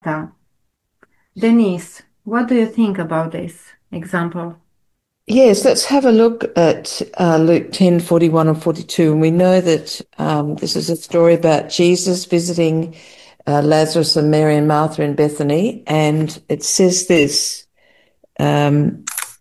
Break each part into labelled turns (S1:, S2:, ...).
S1: Martha. Denise, what do you think about this example?
S2: Yes, let's have a look at Luke 10:41 and 42. And we know that this is a story about Jesus visiting Lazarus and Mary and Martha in Bethany. And it says this, um,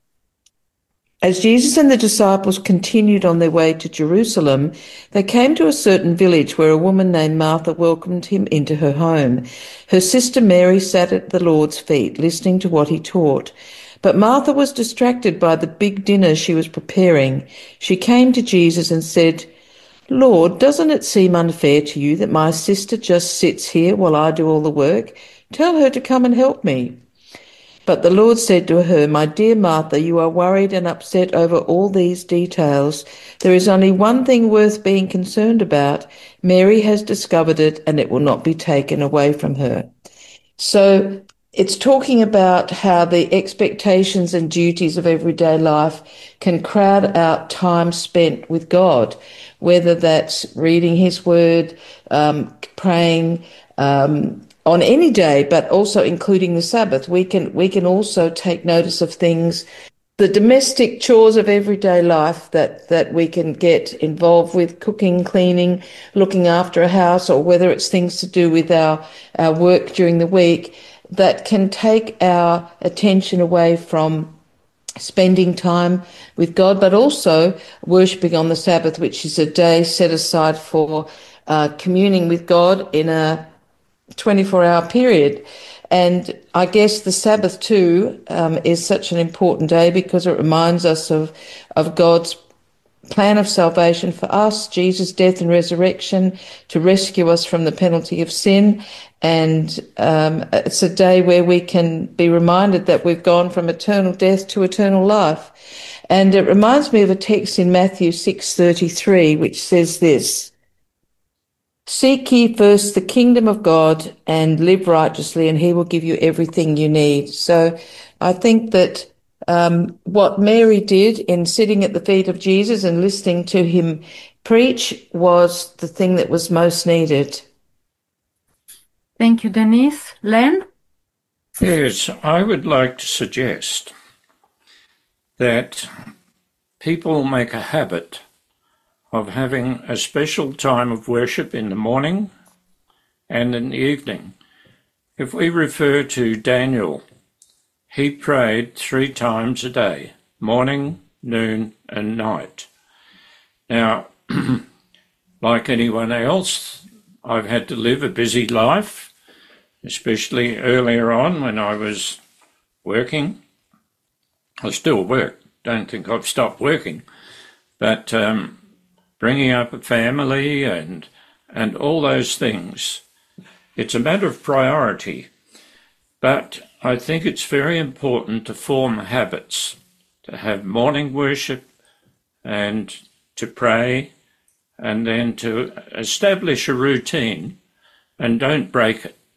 S2: as Jesus and the disciples continued on their way to Jerusalem, they came to a certain village where a woman named Martha welcomed him into her home. Her sister Mary sat at the Lord's feet, listening to what he taught. But Martha was distracted by the big dinner she was preparing. She came to Jesus and said, Lord, doesn't it seem unfair to you that my sister just sits here while I do all the work? Tell her to come and help me. But the Lord said to her, My dear Martha, you are worried and upset over all these details. There is only one thing worth being concerned about. Mary has discovered it, and it will not be taken away from her. So it's talking about how the expectations and duties of everyday life can crowd out time spent with God, whether that's reading his word, praying, on any day, but also including the Sabbath. We can also take notice of things, the domestic chores of everyday life that we can get involved with, cooking, cleaning, looking after a house, or whether it's things to do with our work during the week that can take our attention away from spending time with God, but also worshipping on the Sabbath, which is a day set aside for communing with God in a 24-hour period. And I guess the Sabbath too is such an important day because it reminds us of God's plan of salvation for us, Jesus' death and resurrection to rescue us from the penalty of sin. And it's a day where we can be reminded that we've gone from eternal death to eternal life. And it reminds me of a text in Matthew 6:33, which says this, Seek ye first the kingdom of God and live righteously, and he will give you everything you need. So I think that what Mary did in sitting at the feet of Jesus and listening to him preach was the thing that was most needed.
S1: Thank you, Denise. Len?
S3: Yes, I would like to suggest that people make a habit of having a special time of worship in the morning and in the evening. If we refer to Daniel, he prayed 3 times a day, morning, noon, and night. Now, like anyone else, I've had to live a busy life, especially earlier on when I was working. I still work, don't think I've stopped working, but bringing up a family and all those things. It's a matter of priority, but I think it's very important to form habits, to have morning worship and to pray, and then to establish a routine and don't break it.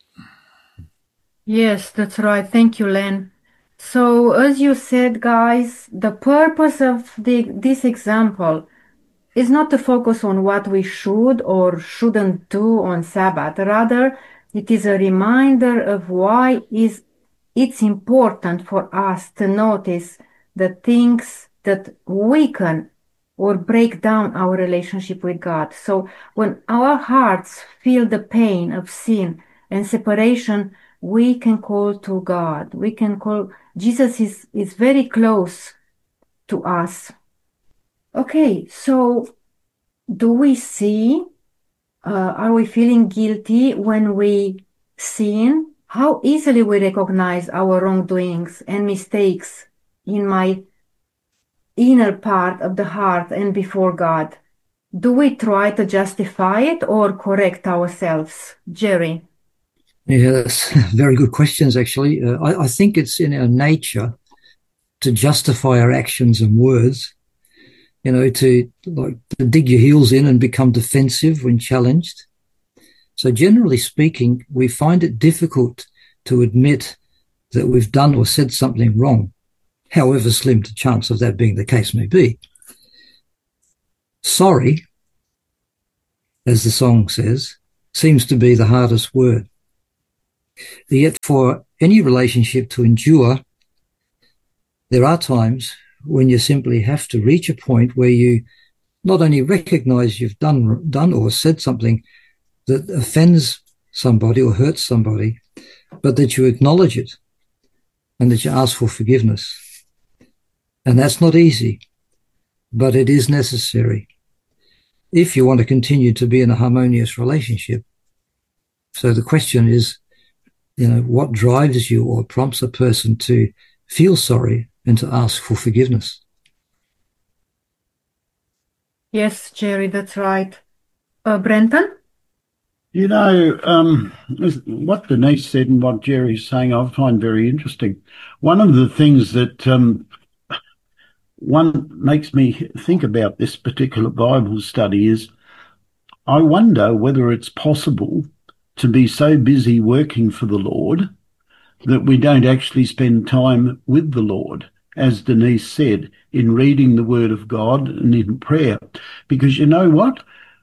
S1: Yes, that's right. Thank you, Len. So, as you said, guys, the purpose of this example is not to focus on what we should or shouldn't do on Sabbath. Rather, it is a reminder of why it's important for us to notice the things that weaken or break down our relationship with God. So when our hearts feel the pain of sin and separation, we can call to God. We can call, Jesus is very close to us. Okay, so do we see, are we feeling guilty when we sin? How easily we recognize our wrongdoings and mistakes in my inner part of the heart and before God? Do we try to justify it or correct ourselves? Jerry?
S4: Yeah, that's very good questions, actually. I think it's in our nature to justify our actions and words, to dig your heels in and become defensive when challenged. So generally speaking, we find it difficult to admit that we've done or said something wrong, however slim the chance of that being the case may be. Sorry, as the song says, seems to be the hardest word. Yet for any relationship to endure, there are times when you simply have to reach a point where you not only recognize you've done or said something that offends somebody or hurts somebody, but that you acknowledge it and that you ask for forgiveness. And that's not easy, but it is necessary if you want to continue to be in a harmonious relationship. So the question is, what drives you or prompts a person to feel sorry and to ask for forgiveness?
S1: Yes, Jerry, that's right. Brenton?
S5: What Denise said and what Jerry's saying, I find very interesting. One of the things that one makes me think about this particular Bible study is I wonder whether it's possible to be so busy working for the Lord that we don't actually spend time with the Lord, as Denise said, in reading the Word of God and in prayer. Because you know what?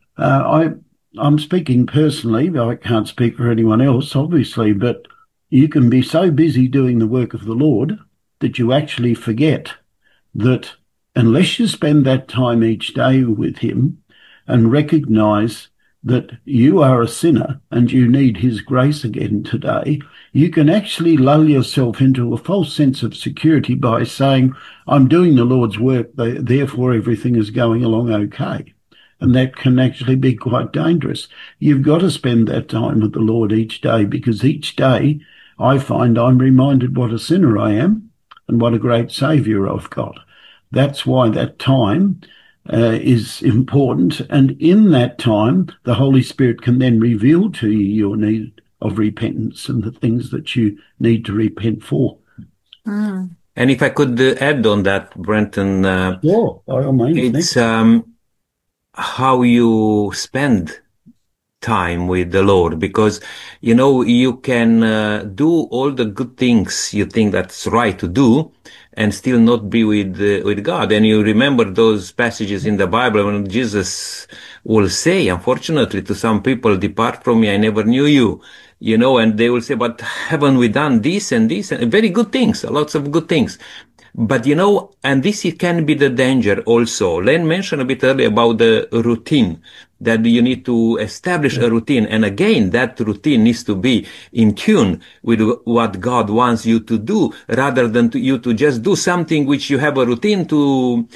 S5: I'm speaking personally, I can't speak for anyone else, obviously, but you can be so busy doing the work of the Lord that you actually forget that unless you spend that time each day with Him and recognize that you are a sinner and you need His grace again today, you can actually lull yourself into a false sense of security by saying, I'm doing the Lord's work, therefore everything is going along okay. And that can actually be quite dangerous. You've got to spend that time with the Lord each day, because each day I find I'm reminded what a sinner I am and what a great Saviour I've got. That's why that time is important. And in that time, the Holy Spirit can then reveal to you your need of repentance and the things that you need to repent for.
S1: Mm.
S6: And if I could add on that, Brenton,
S5: Sure, by all means.
S6: It's how you spend time with the Lord, because you can do all the good things you think that's right to do and still not be with God. And you remember those passages in the Bible when Jesus will say, unfortunately, to some people, depart from me, I never knew you. And they will say, but haven't we done this and this and very good things, lots of good things. But and this can be the danger also. Len mentioned a bit earlier about the routine, that you need to establish a routine. And again, that routine needs to be in tune with what God wants you to do, rather than you to just do something which you have a routine to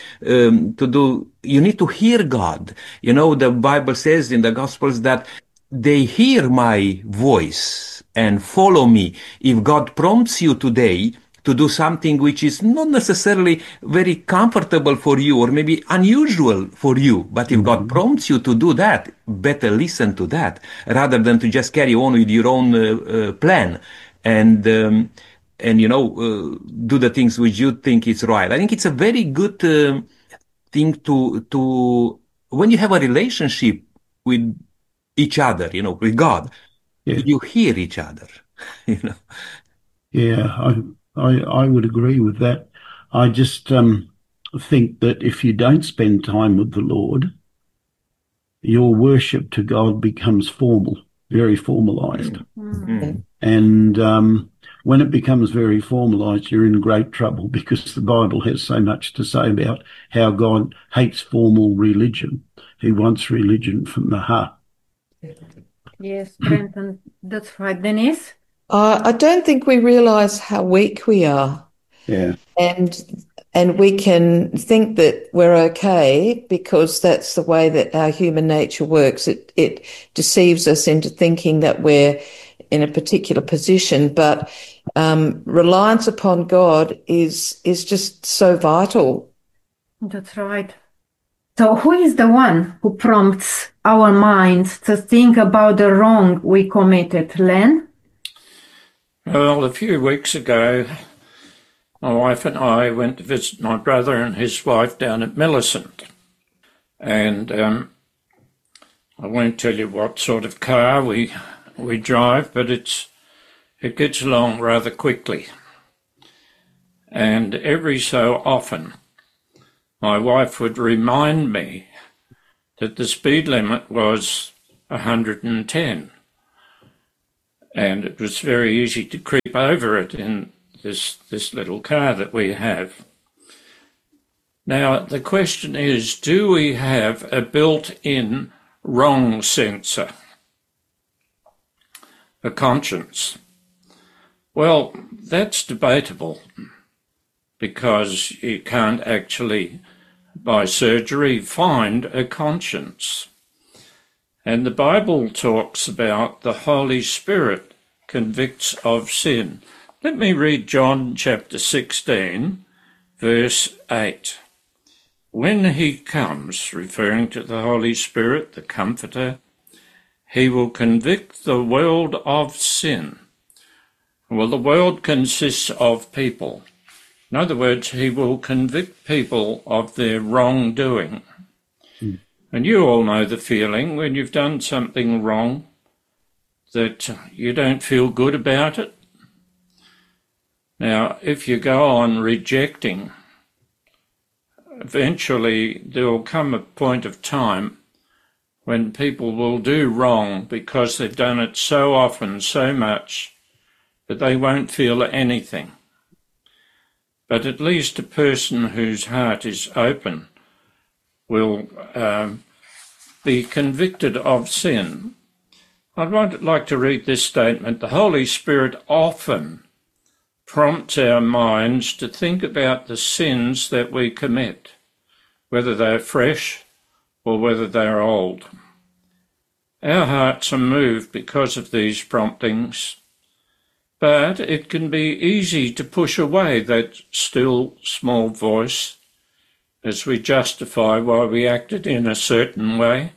S6: do. You need to hear God. The Bible says in the Gospels that they hear my voice and follow me. If God prompts you today to do something which is not necessarily very comfortable for you or maybe unusual for you, but if God prompts you to do that, better listen to that rather than to just carry on with your own plan and do the things which you think is right. I think it's a very good thing to when you have a relationship with each other, with God, you hear each other,
S5: Yeah, I would agree with that. I just think that if you don't spend time with the Lord, your worship to God becomes formal, very formalized.
S1: Mm.
S5: And when it becomes very formalized, you're in great trouble, because the Bible has so much to say about how God hates formal religion. He wants religion from the heart.
S1: Yes, Brenton, that's right. Denise?
S2: I don't think we realize how weak we are.
S5: Yeah.
S2: And we can think that we're okay because that's the way that our human nature works. It deceives us into thinking that we're in a particular position, but reliance upon God is just so vital.
S1: That's right. So who is the one who prompts our minds to think about the wrong we committed, Len?
S3: Well, a few weeks ago, my wife and I went to visit my brother and his wife down at Millicent. And I won't tell you what sort of car we drive, but it gets along rather quickly. And every so often, my wife would remind me that the speed limit was 110. and it was very easy to creep over it in this little car that we have. Now, the question is, do we have a built-in wrong sensor, a conscience? Well, that's debatable, because you can't actually, by surgery, find a conscience. And the Bible talks about the Holy Spirit convicts of sin. Let me read John chapter 16, verse 8. When he comes, referring to the Holy Spirit, the Comforter, he will convict the world of sin. Well, the world consists of people. In other words, he will convict people of their wrongdoing. And you all know the feeling when you've done something wrong that you don't feel good about it. Now, if you go on rejecting, eventually there will come a point of time when people will do wrong because they've done it so often, so much, that they won't feel anything. But at least a person whose heart is open will be convicted of sin. I'd like to read this statement. The Holy Spirit often prompts our minds to think about the sins that we commit, whether they're fresh or whether they're old. Our hearts are moved because of these promptings, but it can be easy to push away that still small voice as we justify why we acted in a certain way.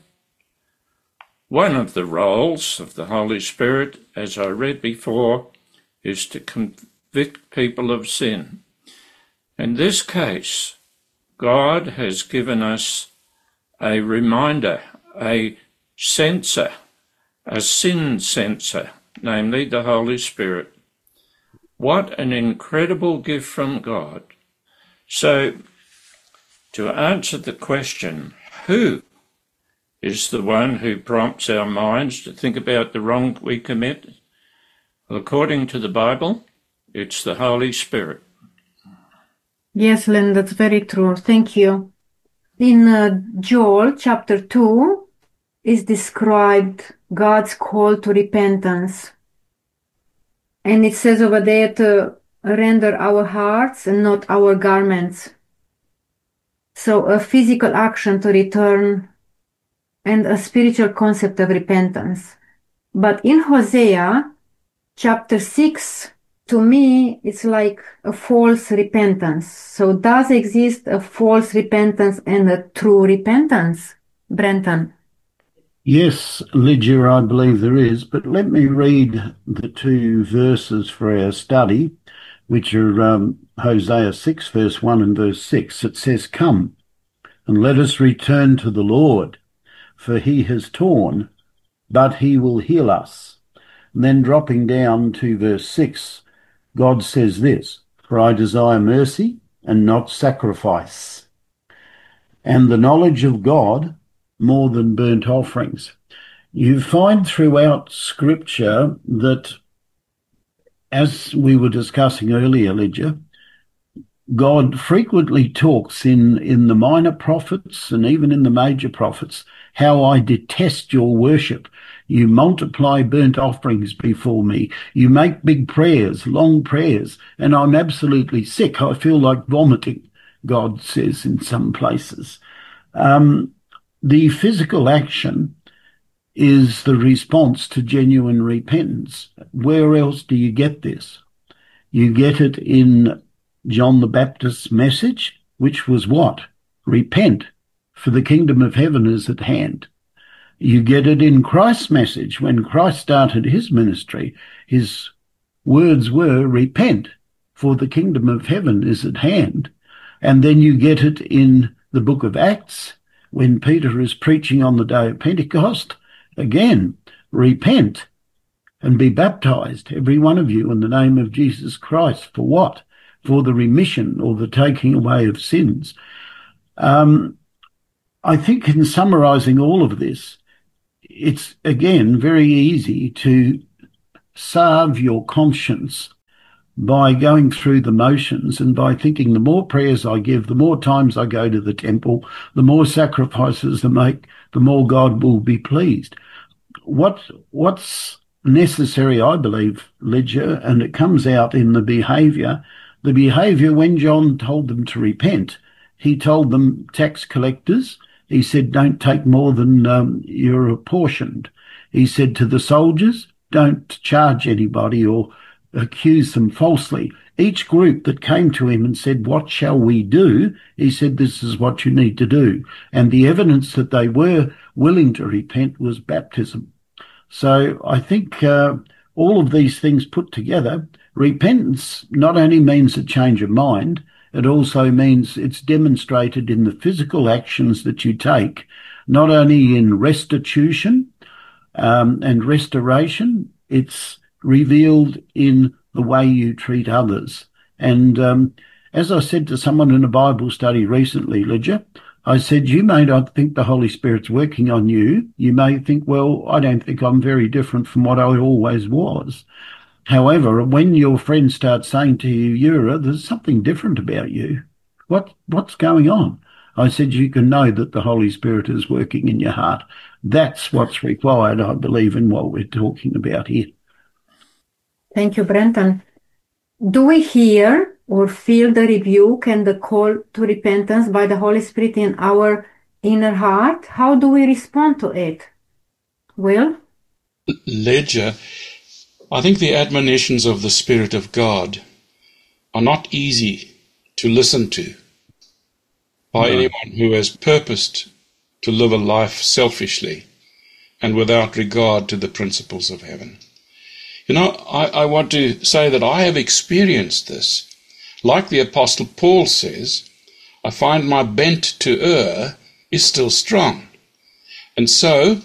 S3: One of the roles of the Holy Spirit, as I read before, is to convict people of sin. In this case, God has given us a reminder, a sensor, a sin sensor, namely the Holy Spirit. What an incredible gift from God. So, to answer the question, who is the one who prompts our minds to think about the wrong we commit? Well, according to the Bible, it's the Holy Spirit.
S1: Yes, Len, that's very true. Thank you. In Joel chapter 2 is described God's call to repentance. And it says over there to render our hearts and not our garments. So a physical action to return and a spiritual concept of repentance. But in Hosea chapter 6, to me, it's like a false repentance. So does exist a false repentance and a true repentance, Brenton?
S5: Yes, Lydia, I believe there is, but let me read the two verses for our study, which are Hosea 6, verse 1 and verse 6. It says, "Come, and let us return to the Lord, for he has torn, but he will heal us." And then dropping down to verse 6, God says this, "For I desire mercy and not sacrifice, and the knowledge of God more than burnt offerings." You find throughout Scripture that, as we were discussing earlier, Lydia, God frequently talks in the minor prophets and even in the major prophets, "How I detest your worship. You multiply burnt offerings before me. You make big prayers, long prayers, and I'm absolutely sick. I feel like vomiting," God says in some places. The physical action is the response to genuine repentance. Where else do you get this? You get it in John the Baptist's message, which was what? Repent, for the kingdom of heaven is at hand. You get it in Christ's message. When Christ started his ministry, his words were, "Repent, for the kingdom of heaven is at hand." And then you get it in the book of Acts, when Peter is preaching on the day of Pentecost. Again, repent and be baptized, every one of you, in the name of Jesus Christ. For what? For the remission or the taking away of sins. I think in summarizing all of this, it's, again, very easy to salve your conscience by going through the motions and by thinking the more prayers I give, the more times I go to the temple, the more sacrifices I make, the more God will be pleased. What's necessary, I believe, Lydia, and it comes out in the behaviour when John told them to repent, he told them, tax collectors, he said, don't take more than you're apportioned. He said to the soldiers, don't charge anybody or accuse them falsely. Each group that came to him and said, what shall we do? He said, this is what you need to do. And the evidence that they were willing to repent was baptism. So I think all of these things put together, repentance not only means a change of mind, it also means it's demonstrated in the physical actions that you take, not only in restitution and restoration, it's revealed in the way you treat others. And as I said to someone in a Bible study recently, Lydia, I said, you may not think the Holy Spirit's working on you. You may think, well, I don't think I'm very different from what I always was. However, when your friends start saying to you, Yura, there's something different about you. What's going on? I said, you can know that the Holy Spirit is working in your heart. That's what's required, I believe, in what we're talking about here.
S1: Thank you, Brenton. Do we hear or feel the rebuke and the call to repentance by the Holy Spirit in our inner heart? How do we respond to it? Will?
S7: Ledger, I think the admonitions of the Spirit of God are not easy to listen to by anyone who has purposed to live a life selfishly and without regard to the principles of heaven. You know, I want to say that I have experienced this. Like the Apostle Paul says, I find my bent to err is still strong. And so,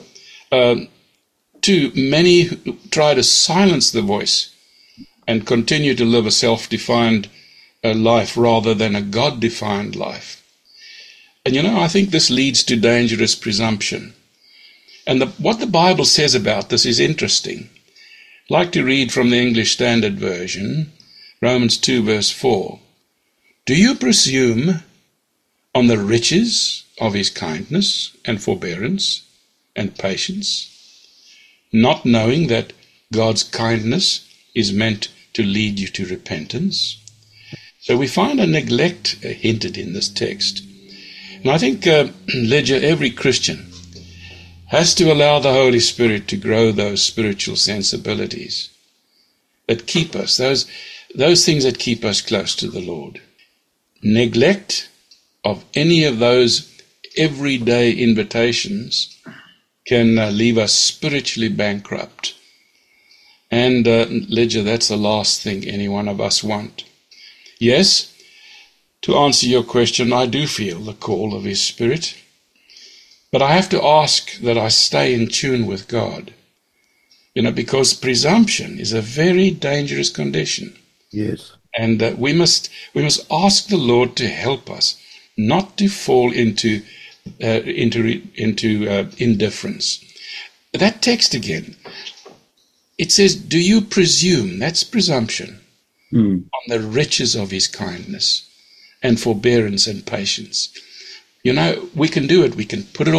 S7: to many who try to silence the voice and continue to live a self-defined life rather than a God-defined life. And you know, I think this leads to dangerous presumption. And what the Bible says about this is interesting. I'd like to read from the English Standard Version, Romans 2 verse 4. Do you presume on the riches of his kindness and forbearance and patience, not knowing that God's kindness is meant to lead you to repentance? So we find a neglect hinted in this text. And I think, Ledger, every Christian has to allow the Holy Spirit to grow those spiritual sensibilities that keep us, those things that keep us close to the Lord. Neglect of any of those everyday invitations can leave us spiritually bankrupt. And, Ledger, that's the last thing any one of us want. Yes, to answer your question, I do feel the call of His Spirit. But I have to ask that I stay in tune with God, you know, because presumption is a very dangerous condition.
S5: Yes.
S7: And we must ask the Lord to help us not to fall into indifference. That text again, it says, do you presume, that's presumption, on the riches of His kindness and forbearance and patience. You know, we can do it. We can put it